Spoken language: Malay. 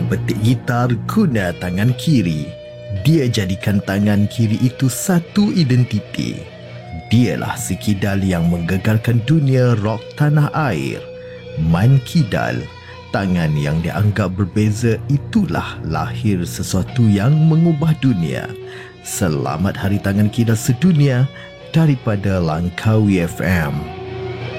Petik gitar guna tangan kiri. Dia jadikan tangan kiri itu satu identiti. Dialah si Kidal yang menggegarkan dunia rock tanah air. Man Kidal, tangan yang dianggap berbeza, itulah lahir sesuatu yang mengubah dunia. Selamat Hari Tangan Kidal Sedunia daripada Langkawi FM.